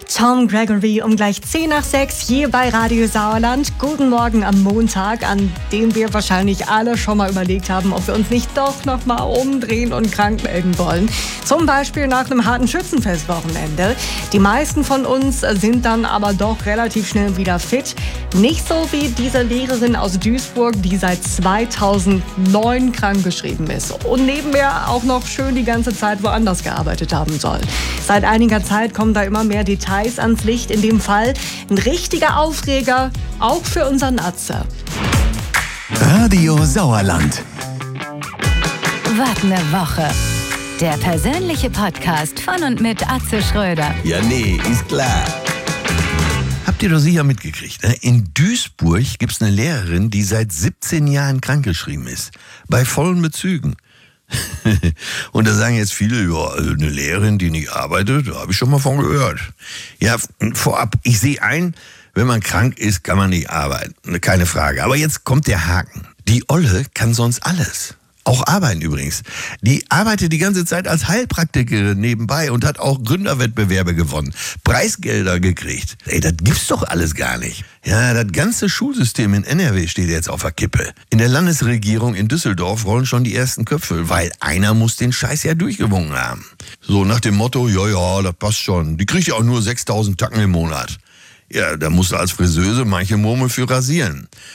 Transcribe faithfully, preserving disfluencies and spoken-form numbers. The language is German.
Tom Gregory um gleich zehn nach sechs hier bei Radio Sauerland. Guten Morgen am Montag, an dem wir wahrscheinlich alle schon mal überlegt haben, ob wir uns nicht doch noch mal umdrehen und krank melden wollen. Zum Beispiel nach einem harten Schützenfestwochenende. Die meisten von uns sind dann aber doch relativ schnell wieder fit. Nicht so wie diese Lehrerin aus Duisburg, die seit zweitausendneun krankgeschrieben ist und nebenher auch noch schön die ganze Zeit woanders gearbeitet haben soll. Seit einiger Zeit kommen da immer mehr Details ans Licht. In dem Fall ein richtiger Aufreger, auch für unseren Atze. Radio Sauerland. Was ne Woche. Der persönliche Podcast von und mit Atze Schröder. Ja, nee, ist klar. Habt ihr doch sicher mitgekriegt, ne? In Duisburg gibt's eine Lehrerin, die seit siebzehn Jahren krankgeschrieben ist. Bei vollen Bezügen. Und da sagen jetzt viele, ja, also eine Lehrerin, die nicht arbeitet, da habe ich schon mal von gehört. Ja, vorab, ich sehe ein, wenn man krank ist, kann man nicht arbeiten. Keine Frage. Aber jetzt kommt der Haken. Die Olle kann sonst alles. Auch arbeiten übrigens. Die arbeitet die ganze Zeit als Heilpraktikerin nebenbei und hat auch Gründerwettbewerbe gewonnen. Preisgelder gekriegt. Ey, das gibt's doch alles gar nicht. Ja, das ganze Schulsystem in N R W steht jetzt auf der Kippe. In der Landesregierung in Düsseldorf rollen schon die ersten Köpfe, weil einer muss den Scheiß ja durchgewunken haben. So nach dem Motto, ja, ja, das passt schon. Die kriegt ja auch nur sechstausend Tacken im Monat. Ja, da musst du als Friseuse manche Murmel für rasieren.